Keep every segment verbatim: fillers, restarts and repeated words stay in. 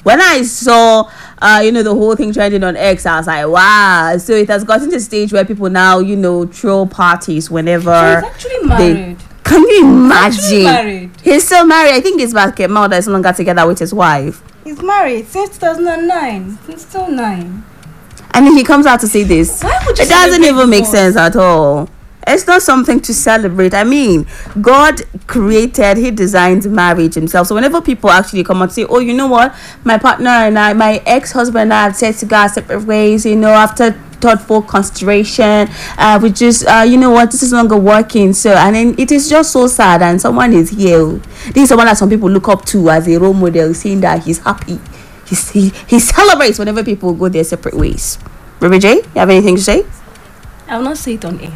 When I saw, uh, you know, the whole thing trending on X, I was like, wow. So it has gotten to the stage where people now, you know, throw parties whenever. He's actually married. They, can you imagine? He's married. He's still married. I think it's about Kemal that is no longer together with his wife. He's married since two thousand nine. He's still nine. And then he comes out to say this. Why would you It doesn't even make divorce? sense at all. It's not something to celebrate. I mean, God created, he designed marriage himself. So whenever people actually come and say, oh, you know what, my partner and I, my ex-husband and I had said to go our separate ways, you know, after thoughtful consideration, uh, we just, uh, you know what, this is no longer working. So, and then it is just so sad. And someone is here. This is someone that some people look up to as a role model, saying that he's happy. He's, he, he celebrates whenever people go their separate ways. Ruby J, you have anything to say? I will not say it on air.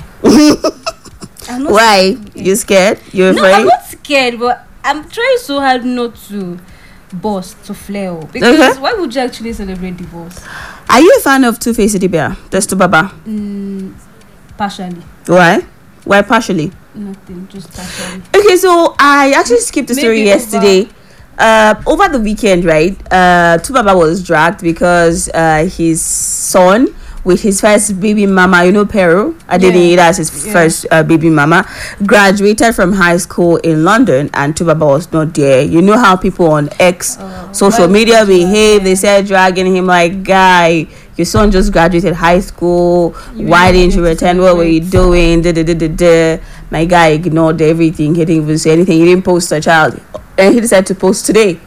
I'm not Why? You scared? You No, afraid? I'm not scared, but I'm trying so hard not to burst, to flare up. Because Okay. why would you actually celebrate divorce? Are you a fan of Two-Face Idibia? That's to Baba. Mm, partially. Why? Why partially? Nothing, just partially. Okay, so I actually skipped the story Maybe yesterday. Uh, over the weekend, right? Uh, Tubaba was dragged because uh, his son with his first baby mama, you know, Peru, I didn't Yeah. know that's his Yeah. first uh, baby mama, graduated from high school in London, and Tubaba was not there. You know how people on X Oh, social why media would you behave? drag They him? said dragging him like, guy, your son just graduated high school. You Why really didn't you need to return? What were you celebrate. doing? Da, da, da, da, da. My guy ignored everything. He didn't even say anything. He didn't post a child, and he decided to post today.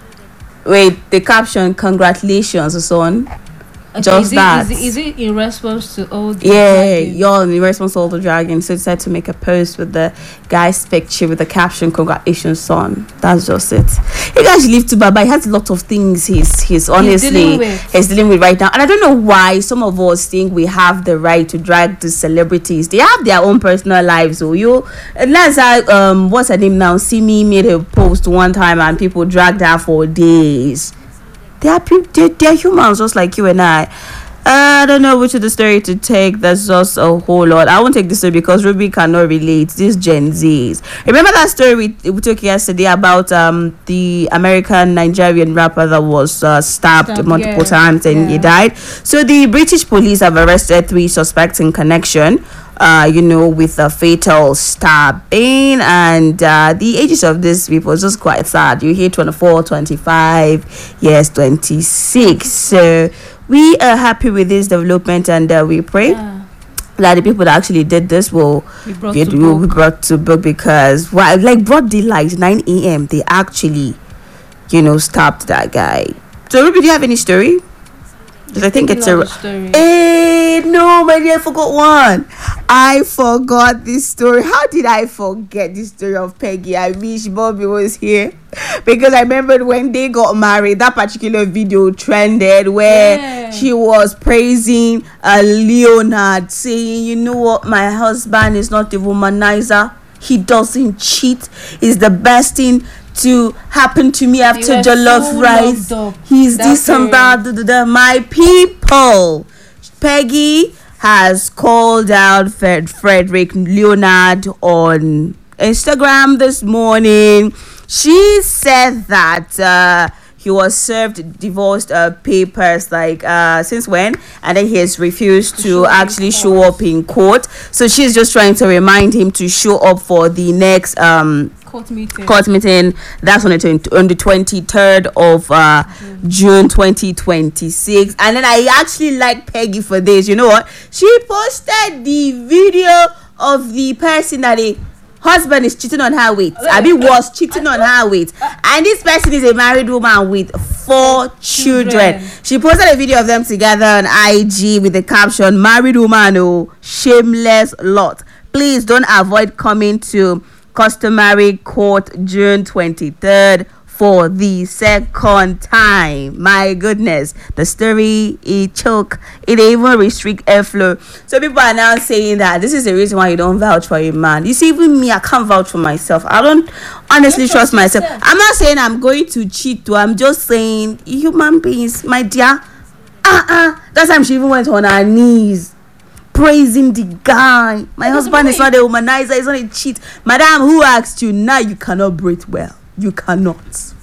Wait, the caption, congratulations, son. Okay, Just is it, that. Is it, is it in response to all the Yeah, dragging? you're in response to the dragon. So decided to make a post with the guy's picture with the caption, congratulations, son. That's just it. He guys leave to Baba. He has a lot of things he's he's honestly dealing with. he's dealing with right now. And I don't know why some of us think we have the right to drag the celebrities. They have their own personal lives. So you let's say um what's her name now? Simi made a post one time and people dragged her for days. They are, pe- they're, they're humans just like you and I. I don't know which of the story to take. There's just a whole lot. I won't take this story because Ruby cannot relate. This Gen Zs. Remember that story we, we took yesterday about um the American Nigerian rapper that was uh, stabbed, Stabbed, multiple yeah. times and he Yeah. died. So the British police have arrested three suspects in connection, uh, you know, with a fatal stabbing, and uh, the ages of these people is just quite sad. You hear twenty-four, twenty-five, yes, twenty-six. So we are happy with this development, and uh, we pray Yeah. that the people that actually did this will We brought get to will be book. brought to book, because why, like broad daylight, nine a.m. they actually, you know, stopped that guy. So Ruby, do you have any story? 'Cause I think Thinking it's of a the story. Eh, no, my dear, I forgot one. I forgot this story. How did I forget this story of Peggy? I wish Bobby was here, because I remembered when they got married, that particular video trended where Yeah. she was praising uh, Leonard, saying, you know what, my husband is not a womanizer. He doesn't cheat. He's the best thing to happen to me after were jollof so rice. loved up He's that this and that. Da, da, da. My people, Peggy has called out Fred, Frederick Leonard on Instagram this morning. She said that uh, he was served divorced uh, papers like uh, since when, and then he has refused to, show up in actually show court. up in court. So she's just trying to remind him to show up for the next um Court meeting. court meeting. That's on the twenty, on the twenty-third of uh June twenty twenty-six. And then I actually like Peggy for this. You know what, she posted the video of the person that the husband is cheating on her with. I mean, was cheating on her with, and this person is a married woman with four children. Children. She posted a video of them together on I G with the caption, married woman, oh, shameless lot. Please don't avoid coming to customary court June twenty-third for the second time. My goodness, the story it choke, it even restrict airflow. So people are now saying that this is the reason why you don't vouch for a man. You see, even me, I can't vouch for myself. I don't honestly Don't trust trust myself. yourself. I'm not saying I'm going to cheat, though. I'm just saying, human beings, my dear. Uh-uh. That time she even went on her knees praising the guy. My Because husband is wait. not a womanizer, he's not a cheat. Madam, who asked you? Now you cannot breathe well. You cannot.